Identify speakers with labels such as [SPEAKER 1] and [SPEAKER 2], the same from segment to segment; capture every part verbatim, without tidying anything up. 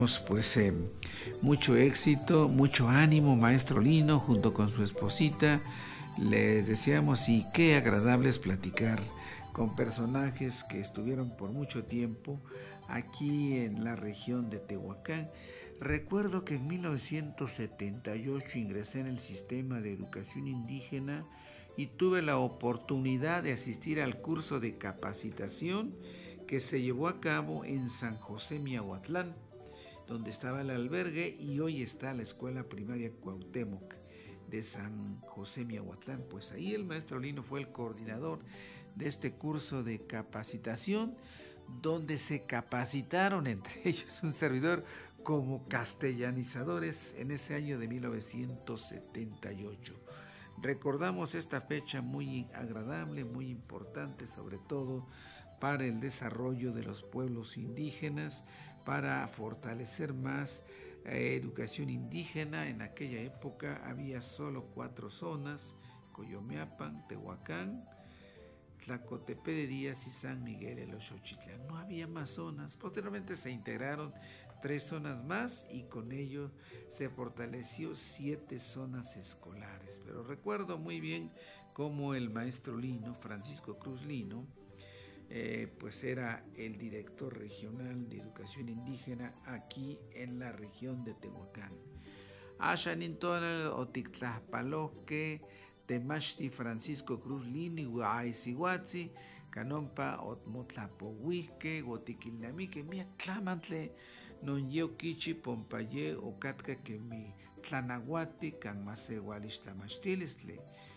[SPEAKER 1] Pues eh, mucho éxito, mucho ánimo, maestro Lino, junto con su esposita. Les deseamos y qué agradable es platicar con personajes que estuvieron por mucho tiempo aquí en la región de Tehuacán. Recuerdo que en mil novecientos setenta y ocho ingresé en el sistema de educación indígena y tuve la oportunidad de asistir al curso de capacitación que se llevó a cabo en San José Miahuatlán, donde estaba el albergue, y hoy está la escuela primaria Cuauhtémoc de San José Miahuatlán. Pues ahí el maestro Lino fue el coordinador de este curso de capacitación, donde se capacitaron entre ellos un servidor como castellanizadores en ese año de mil novecientos setenta y ocho. Recordamos esta fecha muy agradable, muy importante, sobre todo para el desarrollo de los pueblos indígenas, para fortalecer más eh, educación indígena. En aquella época había solo cuatro zonas: Coyomeapan, Tehuacán, Tlacotepec de Díaz y San Miguel el Xochitlán. No había más zonas. Posteriormente se integraron tres zonas más y con ello se fortaleció siete zonas escolares. Pero recuerdo muy bien cómo el maestro Lino, Francisco Cruz Lino, Eh, pues era el director regional de educación indígena aquí en la región de Tehuacán. Ashanintonal Otictlahpaloque, Temachti Francisco Cruz Lini, Guaisihuatzi, Canompa Otmotlapohuisque, Gotiquilnamique, Mia Clamantle, Non Yo Kichi, Pompaye, Ocatka, que mi Tlanahuati, Canmasehualish Tlamachtilistle.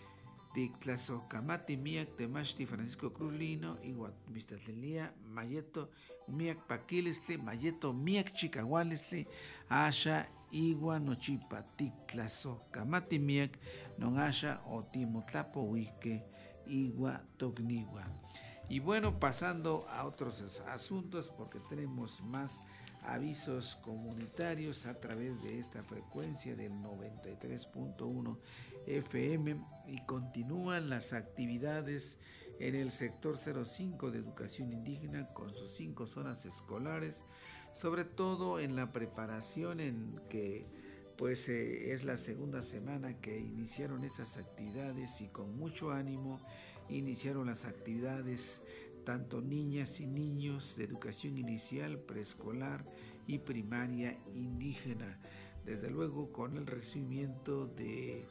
[SPEAKER 1] Tictlasocamati miak temachti Francisco Cruz Lino, igual Mistatlelia, Mayeto, miak paquilisli, Mayeto, miak chicahualisli, asha, igua nochipa, tictlasocamati miak, non asha, o timotlapo huique, igua tocnigua. Y bueno, pasando a otros asuntos, porque tenemos más avisos comunitarios a través de esta frecuencia del noventa y tres punto uno F M, y continúan las actividades en el sector cero cinco de educación indígena con sus cinco zonas escolares, sobre todo en la preparación en que pues eh, es la segunda semana que iniciaron estas actividades, y con mucho ánimo iniciaron las actividades tanto niñas y niños de educación inicial, preescolar y primaria indígena, desde luego con el recibimiento de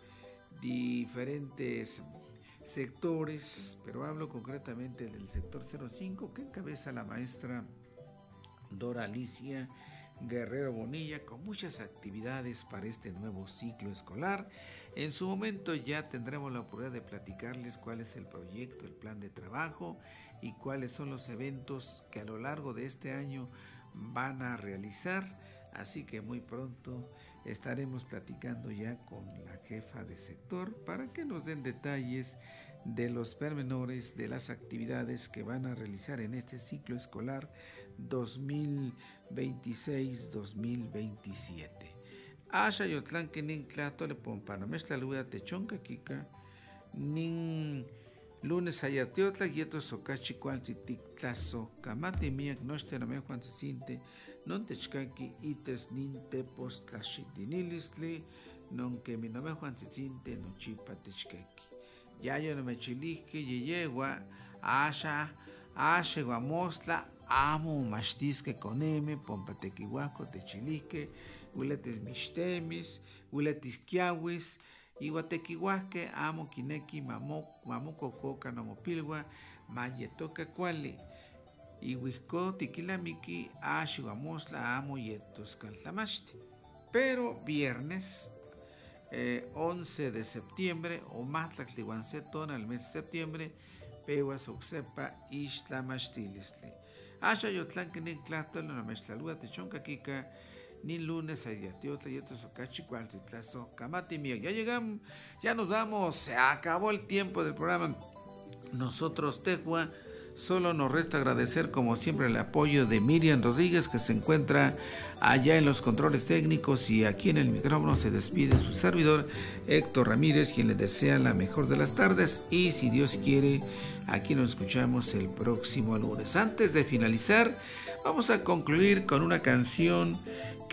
[SPEAKER 1] diferentes sectores, pero hablo concretamente del sector cero cinco que encabeza la maestra Dora Alicia Guerrero Bonilla, con muchas actividades para este nuevo ciclo escolar. En su momento ya tendremos la oportunidad de platicarles cuál es el proyecto, el plan de trabajo y cuáles son los eventos que a lo largo de este año van a realizar, así que muy pronto estaremos platicando ya con la jefa de sector para que nos den detalles de los pormenores de las actividades que van a realizar en este ciclo escolar dos mil veintiséis dos mil veintisiete. Asha yotlan que nin tlatole pompano mezcla luda techonca kika nin lunes ayateotla yeto socachi cuanti tictlazo camate miak nochte no me juan se siente non techcaki ites nin tepos tlachitinilisli non que mi no me juan se siente no chipa techcaki ya yo no me chilisque yeyegua asha ashe guamosla amo mastisque con m pompatequihuaco techilisque huiletes mistemis huiletis kiawis Iguatequihuasque, amo quineki, mamuco coca, nomopilgua, mayetoca cuali. Ihuisco, tiquilamiki, ashihuamosla, amo yetos caltamashti. Pero viernes, eh, once de septiembre, o más tlaxlihuancetona, el mes de septiembre, pehuas oxepa, ishtlamashtilisli. Asha yotlanquenin tlahtol, no mezclalua, techonca kika. Ni lunes hay diatiota y otros ocachicual titlazo camati mío. Ya llegamos, ya nos vamos, se acabó el tiempo del programa. Nosotros, Tejua, solo nos resta agradecer como siempre el apoyo de Miriam Rodríguez, que se encuentra allá en los controles técnicos, y aquí en el micrófono se despide su servidor Héctor Ramírez, quien les desea la mejor de las tardes, y si Dios quiere, aquí nos escuchamos el próximo lunes. Antes de finalizar, vamos a concluir con una canción